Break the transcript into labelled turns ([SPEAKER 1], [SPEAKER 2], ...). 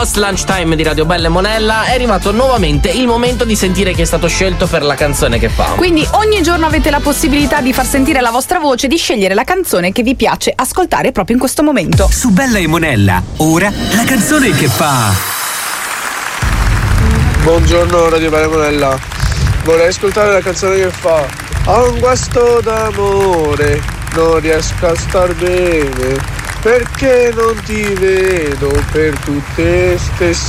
[SPEAKER 1] Post lunch time di Radio Bella e Monella è arrivato nuovamente il momento di sentire chi è stato scelto per la canzone che fa.
[SPEAKER 2] Quindi ogni giorno avete la possibilità di far sentire la vostra voce, di scegliere la canzone che vi piace ascoltare proprio in questo momento.
[SPEAKER 3] Su Bella e Monella, ora la canzone che fa.
[SPEAKER 4] Buongiorno Radio Bella e Monella, vorrei ascoltare la canzone che fa: ho un guasto d'amore, non riesco a star bene, perché non ti vedo per tutte ste